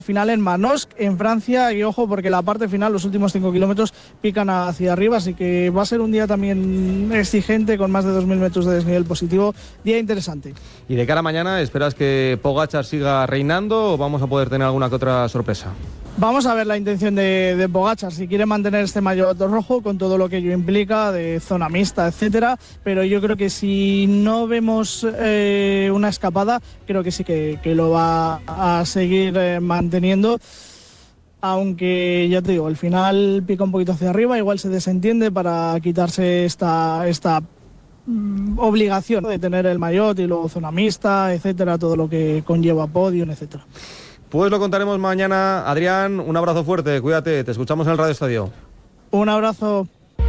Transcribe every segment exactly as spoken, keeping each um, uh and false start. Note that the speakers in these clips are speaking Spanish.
Final en Manosque, en Francia, y ojo porque la parte final, los últimos cinco kilómetros, pican hacia arriba, así que va a ser un día también exigente con más de dos mil metros de desnivel positivo, día interesante. ¿Y de cara a mañana esperas que Pogačar siga reinando o vamos a poder tener alguna que otra sorpresa? Vamos a ver la intención de, de Pogačar, si quiere mantener este maillot rojo con todo lo que ello implica, de zona mixta, etcétera, pero yo creo que si no vemos eh, una escapada, creo que sí que, que lo va a seguir eh, manteniendo, aunque ya te digo, al final pica un poquito hacia arriba, igual se desentiende para quitarse esta... esta obligación de tener el maillot y luego zona mixta, etcétera, todo lo que conlleva podio, etcétera. Pues lo contaremos mañana. Adrián, un abrazo fuerte, cuídate, te escuchamos en el Radio Estadio. Un abrazo.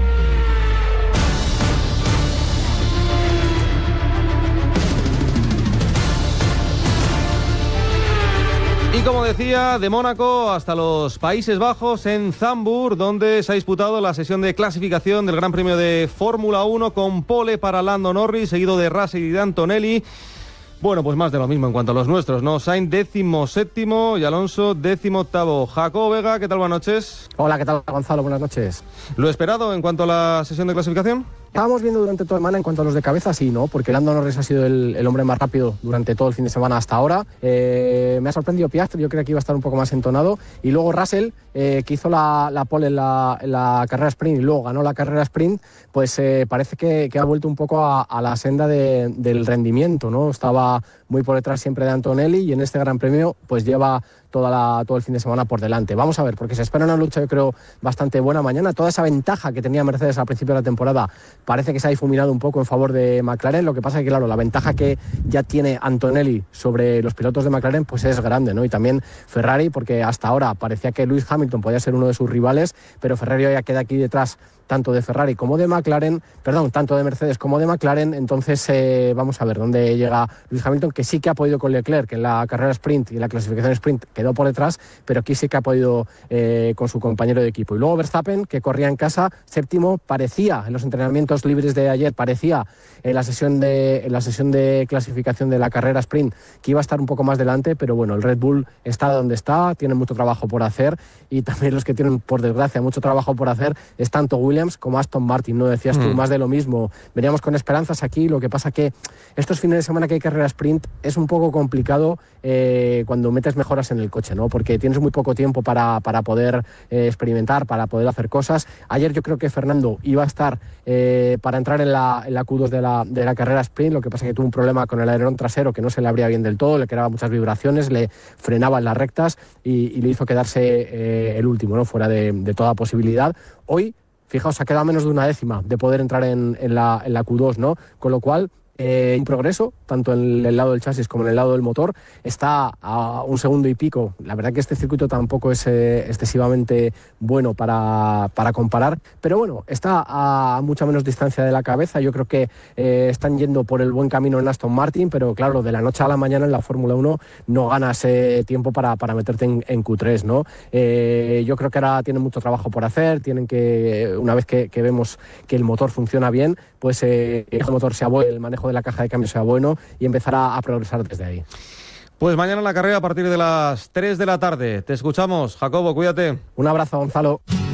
Y como decía, de Mónaco hasta los Países Bajos, en Zandvoort, donde se ha disputado la sesión de clasificación del Gran Premio de Fórmula uno, con pole para Lando Norris, seguido de Russell y de Antonelli. Bueno, pues más de lo mismo en cuanto a los nuestros, ¿no? Sainz décimo séptimo y Alonso décimo octavo. Jacobo Vega, ¿qué tal? Buenas noches. Hola, ¿qué tal, Gonzalo? Buenas noches. ¿Lo esperado en cuanto a la sesión de clasificación? Estábamos viendo durante toda la semana en cuanto a los de cabeza, sí, ¿no? Porque Lando Norris ha sido el, el hombre más rápido durante todo el fin de semana hasta ahora. Eh, me ha sorprendido Piastri, yo creía que iba a estar un poco más entonado. Y luego Russell, eh, que hizo la, la pole en la, en la carrera sprint y luego ganó la carrera sprint, pues eh, parece que, que ha vuelto un poco a, a la senda de, del rendimiento, ¿no? Estaba muy por detrás siempre de Antonelli y en este Gran Premio pues lleva toda la, todo el fin de semana por delante. Vamos a ver, porque se espera una lucha, yo creo, bastante buena mañana. Toda esa ventaja que tenía Mercedes al principio de la temporada parece que se ha difuminado un poco en favor de McLaren. Lo que pasa es que, claro, la ventaja que ya tiene Antonelli sobre los pilotos de McLaren pues es grande, ¿no? Y también Ferrari, porque hasta ahora parecía que Lewis Hamilton podía ser uno de sus rivales, pero Ferrari ya queda aquí detrás tanto de Ferrari como de McLaren, perdón, tanto de Mercedes como de McLaren. Entonces eh, vamos a ver dónde llega Lewis Hamilton, que sí que ha podido con Leclerc, que en la carrera sprint y en la clasificación sprint quedó por detrás, pero aquí sí que ha podido eh, con su compañero de equipo. Y luego Verstappen, que corría en casa, séptimo, parecía en los entrenamientos libres de ayer, parecía en la sesión de, en la sesión de clasificación de la carrera sprint que iba a estar un poco más delante, pero bueno, el Red Bull está donde está, tiene mucho trabajo por hacer, y también los que tienen, por desgracia, mucho trabajo por hacer es tanto Williams como Aston Martin, ¿no? Decías tú, mm. más de lo mismo. Veníamos con esperanzas aquí, lo que pasa que estos fines de semana que hay carrera sprint es un poco complicado eh, cuando metes mejoras en el coche, ¿no? Porque tienes muy poco tiempo para, para poder eh, experimentar, para poder hacer cosas. Ayer yo creo que Fernando iba a estar eh, para entrar en la, en la Q dos de la, de la carrera sprint, lo que pasa que tuvo un problema con el alerón trasero que no se le abría bien del todo, le creaba muchas vibraciones, le frenaba en las rectas y, y le hizo quedarse eh, el último, ¿no? Fuera de, de toda posibilidad. Hoy, fijaos, ha quedado menos de una décima de poder entrar en, en, la, en la Q dos, ¿no? Con lo cual, eh, un progreso, tanto en el lado del chasis como en el lado del motor. Está a un segundo y pico. La verdad que este circuito tampoco es eh, excesivamente bueno para, para comparar, pero bueno, está a mucha menos distancia de la cabeza. Yo creo que eh, están yendo por el buen camino en Aston Martin, pero claro, de la noche a la mañana en la Fórmula uno no ganas eh, tiempo para, para meterte en, en Q tres, ¿no? Eh, yo creo que ahora tienen mucho trabajo por hacer, tienen que, una vez que, que vemos que el motor funciona bien, pues eh, el motor sea bueno, el manejo de la caja de cambio sea bueno y empezar a, a progresar desde ahí. Pues mañana la carrera a partir de las tres de la tarde. Te escuchamos, Jacobo, cuídate. Un abrazo, Gonzalo.